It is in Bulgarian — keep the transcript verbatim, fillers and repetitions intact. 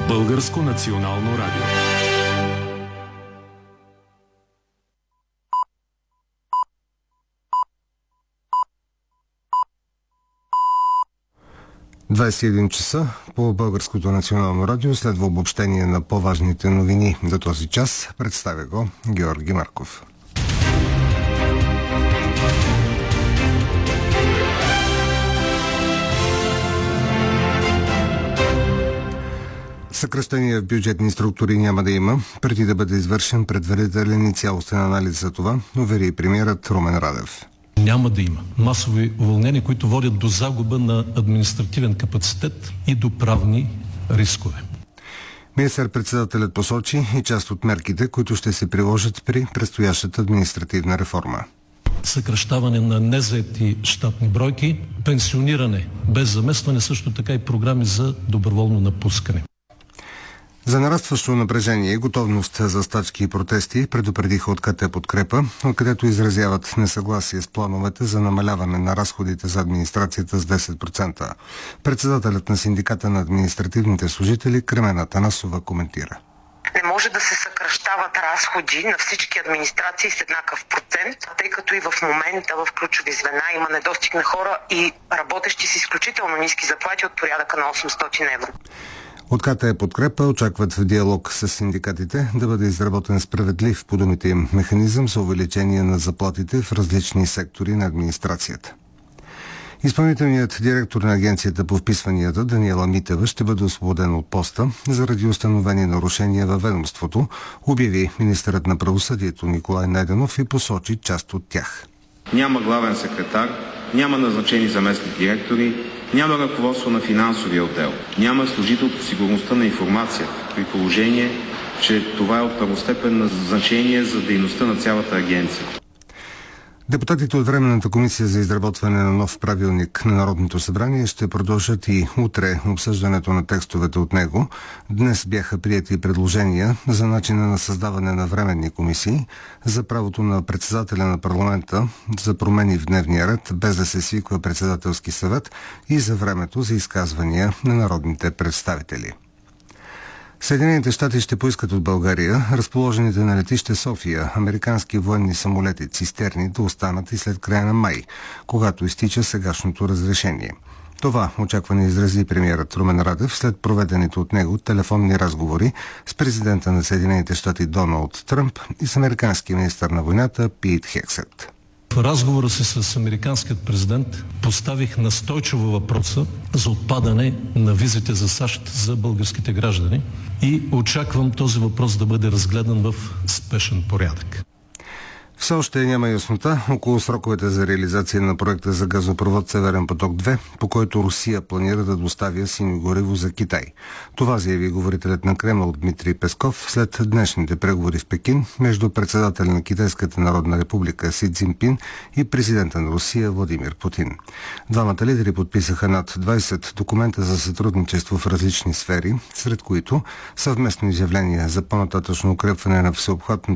Българско национално радио. двадесет и един часа по Българското национално радио следва обобщение на по-важните новини до този час. Представя го Георги Марков. Съкращения в бюджетни структури няма да има, преди да бъде извършен предварителен и цялостен анализ за това, увери и премиерът Румен Радев. Няма да има масови уволнения, които водят до загуба на административен капацитет и до правни рискове. Министър-председателят посочи и част от мерките, които ще се приложат при предстоящата административна реформа. Съкращаване на незаети щатни бройки, пенсиониране без заместване, също така и програми за доброволно напускане. За нарастващо напрежение и готовност за стачки и протести предупредиха от КТ Подкрепа, откъдето изразяват несъгласие с плановете за намаляване на разходите за администрацията с десет процента. Председателят на синдиката на административните служители Кремен Атанасова коментира. Не може да се съкращават разходи на всички администрации с еднакъв процент, тъй като и в момента в ключови звена има недостиг на хора и работещи с изключително ниски заплати от порядъка на осемстотин евро. От КТ Подкрепа очакват в диалог с синдикатите да бъде изработен справедлив, по думите им, механизъм за увеличение на заплатите в различни сектори на администрацията. Изпълнителният директор на Агенцията по вписванията Даниела Митева ще бъде освободен от поста заради установени нарушения във ведомството, обяви министърът на правосъдието Николай Найденов и посочи част от тях. Няма главен секретар, няма назначени заместник директори, няма ръководство на финансовия отдел, няма служител по сигурността на информацията, при положение, че това е от първостепенно значение за дейността на цялата агенция. Депутатите от Временната комисия за изработване на нов правилник на Народното събрание ще продължат и утре обсъждането на текстовете от него. Днес бяха приети предложения за начина на създаване на временни комисии, за правото на председателя на парламента за промени в дневния ред, без да се свиква председателски съвет, и за времето за изказвания на народните представители. Съединените щати ще поискат от България разположените на летище София американски военни самолети цистерни да останат и след края на май, когато изтича сегашното разрешение. Това очакване изрази премиерът Румен Радев след проведените от него телефонни разговори с президента на Съединените щати Доналд Тръмп и с американския министър на войната Пит Хексет. В разговора си с американският президент поставих настойчиво въпроса за отпадане на визите за САЩ за българските граждани и очаквам този въпрос да бъде разгледан в спешен порядък. Все още няма яснота около сроковете за реализация на проекта за газопровод Северен поток-две, по който Русия планира да доставя синьо гориво за Китай. Това заяви говорителят на Кремъл Дмитрий Песков след днешните преговори в Пекин между председателя на Китайската народна република Си Цзинпин и президента на Русия Владимир Путин. Двамата лидери подписаха над двадесет документа за сътрудничество в различни сфери, сред които съвместно изявление за по-нататъчно укрепване на всеобхватното